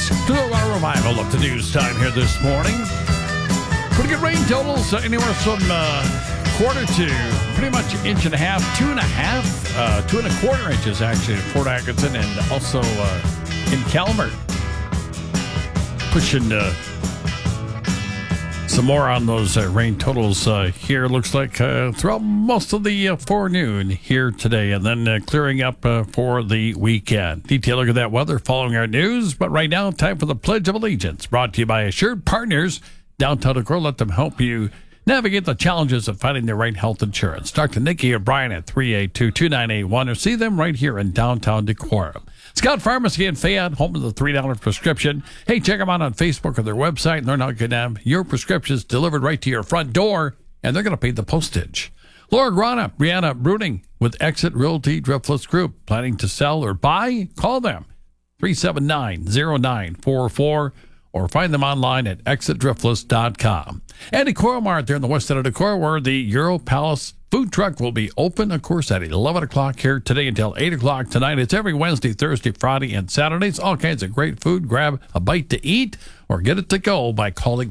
to our revival of the news time here this morning. Pretty good rain totals, anywhere from quarter to pretty much inch and a half, 2.5, 2.25 inches actually in Fort Atkinson and also in Calmer. Pushing some more on those rain totals here. Looks like throughout most of the forenoon here today, and then clearing up for the weekend. Detail look at that weather following our news. But right now, time for the Pledge of Allegiance, brought to you by Assured Partners, downtown Decorah. Let them help you navigate the challenges of finding the right health insurance. Talk to Nikki O'Brien at 382-2981 or see them right here in downtown Decorah. Scott Pharmacy in Fayette, home of the $3 prescription. Hey, check them out on Facebook or their website and learn how you can have your prescriptions delivered right to your front door, and they're going to pay the postage. Laura Grana, Brianna Bruning with Exit Realty Driftless Group. Planning to sell or buy? Call them, 379-0944, or find them online at exitdriftless.com. And Decorah Mart there in the west side of Decorah, where the Euro Palace food truck will be open, of course, at 11 o'clock here today until 8 o'clock tonight. It's every Wednesday, Thursday, Friday, and Saturdays. All kinds of great food. Grab a bite to eat or get it to go by calling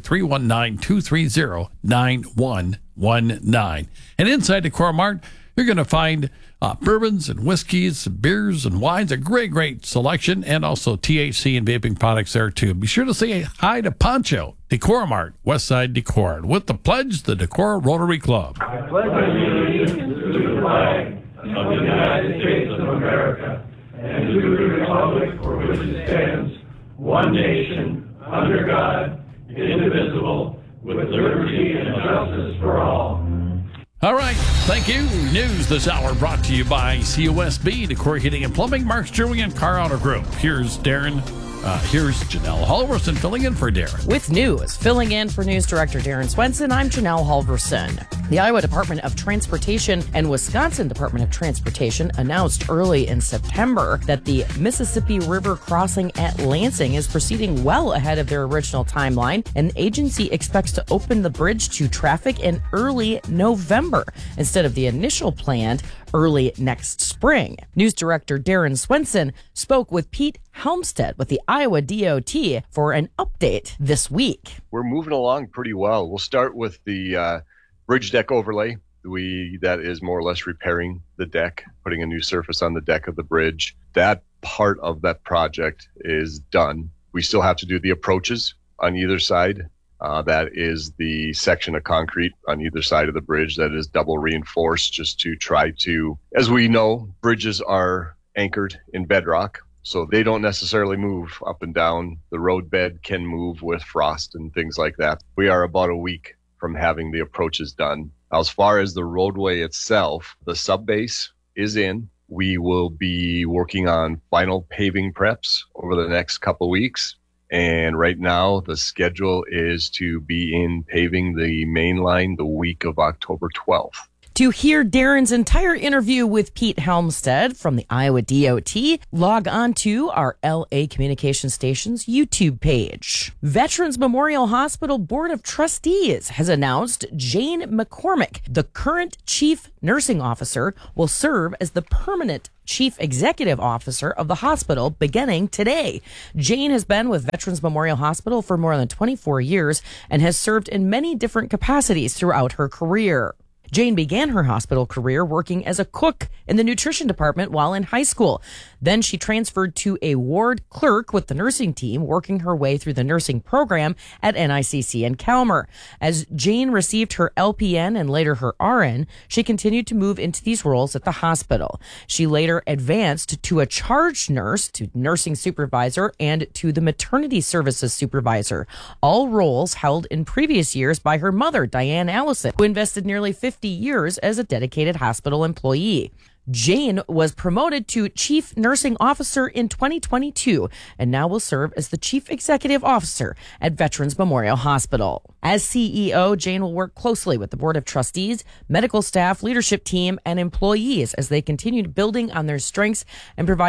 319-230-9119. And inside Decorah Mart, you're going to find bourbons and whiskeys, beers and wines, a great selection, and also THC and vaping products there, too. Be sure to say hi to Pancho, Decorah Mart, Westside Decorah. With the pledge, the Decorah Rotary Club. I pledge allegiance to the flag of the United States of America and to the republic for which it stands, one nation, under God, indivisible, with liberty and justice for all. All right, thank you. News this hour brought to you by COSB, Decorah Heating and Plumbing, Mark's Brewing and Car Auto Group. Here's Darren. Here's Janelle Halverson filling in for Darren. With news, filling in for News Director Darren Swenson, I'm Janelle Halverson. The Iowa Department of Transportation and Wisconsin Department of Transportation announced early in September that the Mississippi River crossing at Lansing is proceeding well ahead of their original timeline, and the agency expects to open the bridge to traffic in early November instead of the initial planned early next spring. News Director Darren Swenson spoke with Pete Helmstead with the Iowa DOT for an update this week. We're moving along pretty well. We'll start with the bridge deck overlay. That is more or less repairing the deck, putting a new surface on the deck of the bridge. That part of that project is done. We still have to do the approaches on either side. That is the section of concrete on either side of the bridge that is double reinforced, just to try to, as we know, bridges are anchored in bedrock, so they don't necessarily move up and down. The road bed can move with frost and things like that. We are about a week from having the approaches done. As far as the roadway itself, the subbase is in. We will be working on final paving preps over the next couple weeks. And right now, the schedule is to be in paving the main line the week of October 12th. To hear Darren's entire interview with Pete Helmstead from the Iowa DOT, log on to our LA Communication Station's YouTube page. Veterans Memorial Hospital Board of Trustees has announced Jane McCormick, the current Chief Nursing Officer, will serve as the permanent Chief Executive Officer of the hospital beginning today. Jane has been with Veterans Memorial Hospital for more than 24 years and has served in many different capacities throughout her career. Jane began her hospital career working as a cook in the nutrition department while in high school. Then she transferred to a ward clerk with the nursing team, working her way through the nursing program at NICC in Calmer. As Jane received her LPN and later her RN, she continued to move into these roles at the hospital. She later advanced to a charge nurse, to nursing supervisor, and to the maternity services supervisor, all roles held in previous years by her mother, Diane Allison, who invested nearly 50 years as a dedicated hospital employee. Jane was promoted to Chief Nursing Officer in 2022 and now will serve as the Chief Executive Officer at Veterans Memorial Hospital. As CEO, Jane will work closely with the Board of Trustees, medical staff, leadership team, and employees as they continue building on their strengths and providing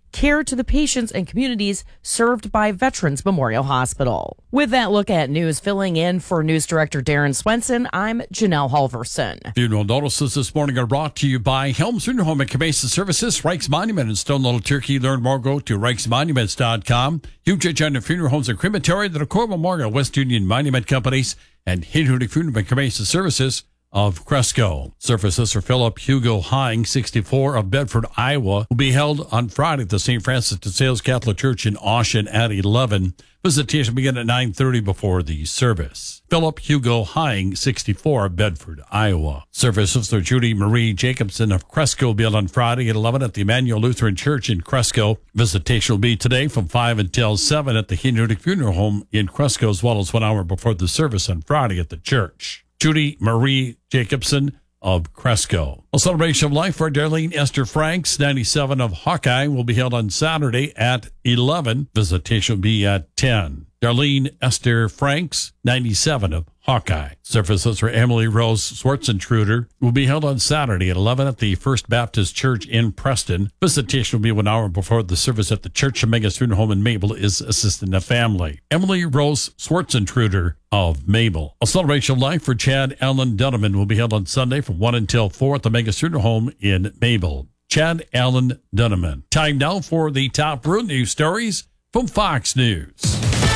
care to the patients and communities served by Veterans Memorial Hospital. With that look at news, filling in for News Director Darren Swenson, I'm Janelle Halverson. Funeral notices this morning are brought to you by Helms Funeral Home and Cabeza Services, Reich's Monument in Stone Little Turkey. Learn more, go to reichsmonuments.com. Huge agenda Funeral Homes and Crematory, the Decor Memorial, West Union Monument Companies, and Hinhootie Funeral and Cabeza Services of Cresco. Services for Philip Hugo Hine, 64, of Bedford, Iowa, will be held on Friday at the St. Francis de Sales Catholic Church in Austin at 11. Visitation begin at 9:30 before the service. Philip Hugo Hine, 64, of Bedford, Iowa. Services for Judy Marie Jacobson of Cresco will be held on Friday at 11 at the Emmanuel Lutheran Church in Cresco. Visitation will be today from 5 until 7 at the Hinhootie Funeral Home in Cresco, as well as 1 hour before the service on Friday at the church. Judy Marie Jacobson of Cresco. A celebration of life for Darlene Esther Franks, 97, of Hawkeye, will be held on Saturday at 11. Visitation will be at 10. Darlene Esther Franks, 97, of Hawkeye. Services for Emily Rose Swartzentruder will be held on Saturday at 11 at the First Baptist Church in Preston. Visitation will be 1 hour before the service at the Church of Megas Funeral Home in Mabel is assisting the family. Emily Rose Swartzentruder of Mabel. A celebration of life for Chad Allen Dunneman will be held on Sunday from 1 until 4 at the Megas Funeral Home in Mabel. Chad Allen Dunneman. Time now for the top road news stories from Fox News.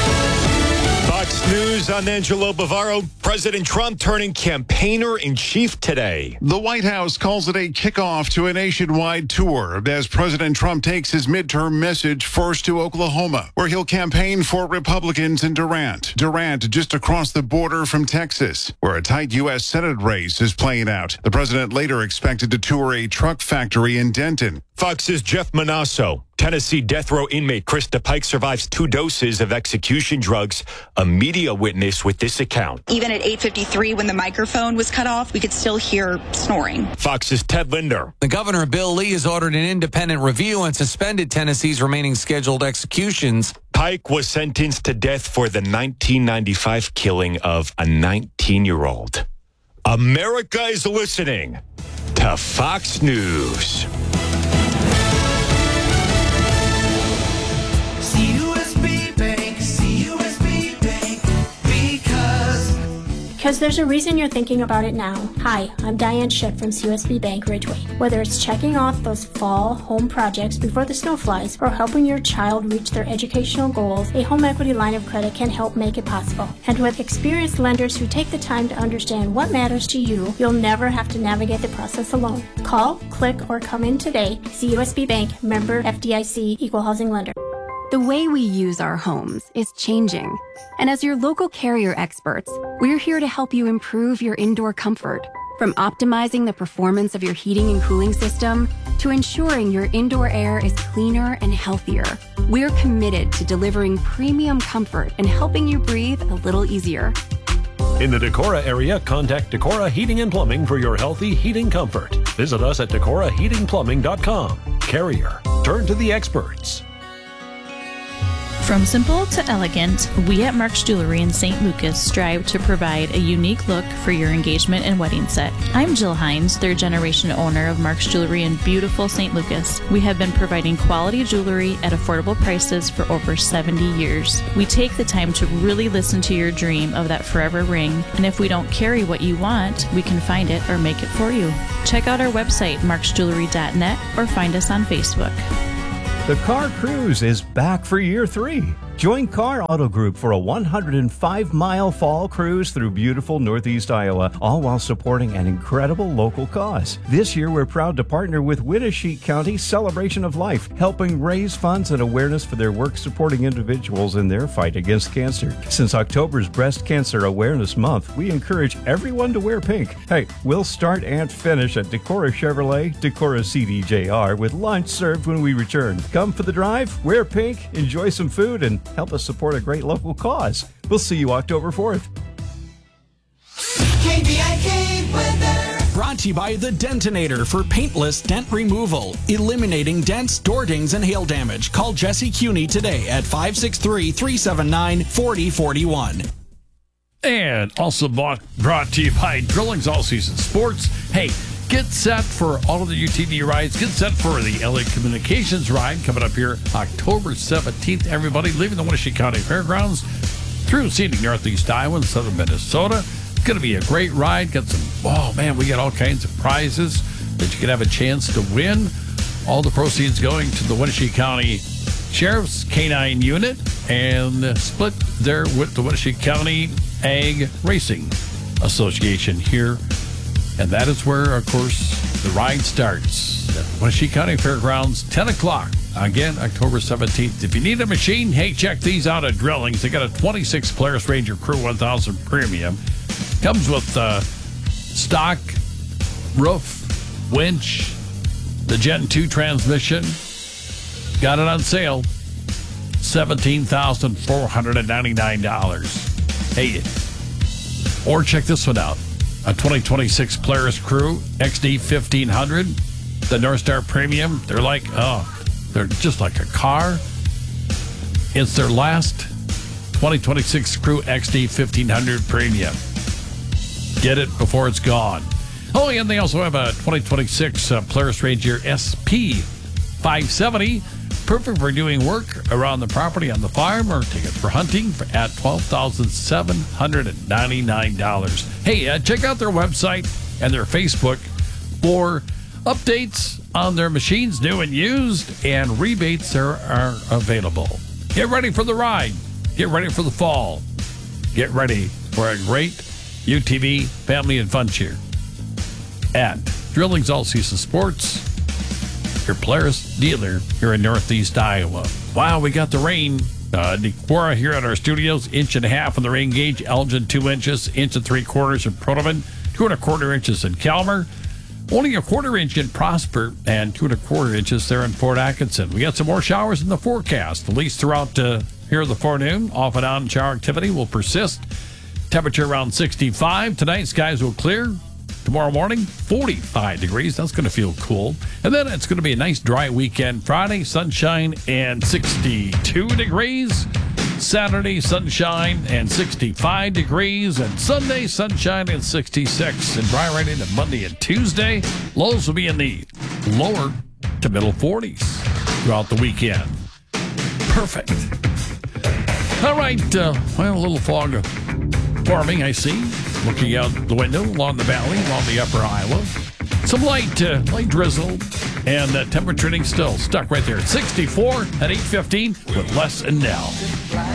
Fox News, I'm Angelo Bavaro. President Trump turning campaigner-in-chief today. The White House calls it a kickoff to a nationwide tour as President Trump takes his midterm message first to Oklahoma, where he'll campaign for Republicans in Durant. Durant just across the border from Texas, where a tight U.S. Senate race is playing out. The president later expected to tour a truck factory in Denton. Fox's Jeff Manasso. Tennessee death row inmate Krista Pike survives 2 doses of execution drugs. A media witness with this account. Even at 8:53, when the microphone was cut off, we could still hear snoring. Fox's Ted Linder. The governor, Bill Lee, has ordered an independent review and suspended Tennessee's remaining scheduled executions. Pike was sentenced to death for the 1995 killing of a 19-year-old. America is listening to Fox News. Because there's a reason you're thinking about it now. Hi, I'm Diane Schiff from CUSB Bank Ridgeway. Whether it's checking off those fall home projects before the snow flies or helping your child reach their educational goals, a home equity line of credit can help make it possible. And with experienced lenders who take the time to understand what matters to you, you'll never have to navigate the process alone. Call, click, or come in today. CUSB Bank, member FDIC, equal housing lender. The way we use our homes is changing. And as your local Carrier experts, we're here to help you improve your indoor comfort. From optimizing the performance of your heating and cooling system to ensuring your indoor air is cleaner and healthier, we're committed to delivering premium comfort and helping you breathe a little easier. In the Decorah area, contact Decorah Heating and Plumbing for your healthy heating comfort. Visit us at DecorahHeatingPlumbing.com. Carrier. Turn to the experts. From simple to elegant, we at Mark's Jewelry in St. Lucas strive to provide a unique look for your engagement and wedding set. I'm Jill Hines, third-generation owner of Mark's Jewelry in beautiful St. Lucas. We have been providing quality jewelry at affordable prices for over 70 years. We take the time to really listen to your dream of that forever ring, and if we don't carry what you want, we can find it or make it for you. Check out our website, marksjewelry.net, or find us on Facebook. The Car Cruise is back for year 3. Join Car Auto Group for a 105-mile fall cruise through beautiful Northeast Iowa, all while supporting an incredible local cause. This year, we're proud to partner with Winnesheek County Celebration of Life, helping raise funds and awareness for their work supporting individuals in their fight against cancer. Since October's Breast Cancer Awareness Month, we encourage everyone to wear pink. Hey, we'll start and finish at Decorah Chevrolet, Decorah CDJR, with lunch served when we return. Come for the drive, wear pink, enjoy some food, and help us support a great local cause. We'll see you October 4th. KVIK weather. Brought to you by the Dentinator for paintless dent removal, eliminating dents, door dings, and hail damage. Call Jesse Cuney today at 563-379-4041. And also brought to you by Drilling's All Season Sports. Hey, Get set for all of the UTV rides. Get set for the LA Communications ride coming up here October 17th. Everybody leaving the Wenatchee County Fairgrounds through scenic Northeast Iowa and southern Minnesota. It's going to be a great ride. Got some, we got all kinds of prizes that you can have a chance to win. All the proceeds going to the Wenatchee County Sheriff's K-9 Unit and split there with the Wenatchee County Ag Racing Association here. And that is where, of course, the ride starts at Wenatchee County Fairgrounds, 10 o'clock. Again, October 17th. If you need a machine, hey, check these out at Drillings. They got a 26 Polaris Ranger Crew 1000 Premium. Comes with stock, roof, winch, the Gen 2 transmission. Got it on sale. $17,499. Hey, or check this one out. A 2026 Polaris Crew XD 1500. The North Star Premium. They're just like a car. It's their last 2026 Crew XD 1500 Premium. Get it before it's gone. Oh, and they also have a 2026 Polaris Ranger SP 570. Perfect for doing work around the property on the farm or take it for hunting at $12,799. Hey, check out their website and their Facebook for updates on their machines, new and used, and rebates are available. Get ready for the ride. Get ready for the fall. Get ready for a great UTV family and fun cheer at Drillings All Season Sports, your Polaris dealer here in Northeast Iowa. Wow, we got the rain. Decorah here at our studios, 1.5 inches on the rain gauge. Elgin, 2 inches, 1.75 inches in Protoman, 2.25 inches in Calmer. Only a 1/4 inch in Prosper and 2.25 inches there in Fort Atkinson. We got some more showers in the forecast, at least throughout here the forenoon. Off and on shower activity will persist. Temperature around 65. Tonight, skies will clear. Tomorrow morning, 45 degrees. That's going to feel cool. And then it's going to be a nice dry weekend. Friday, sunshine and 62 degrees. Saturday, sunshine and 65 degrees. And Sunday, sunshine and 66. And dry right into Monday and Tuesday. Lows will be in the lower to middle 40s throughout the weekend. Perfect. All right. A little fog forming, I see. Looking out the window along the valley, along the upper Iowa. Some light drizzle and temperature still stuck right there at 64 at 8:15 with Les and Nell.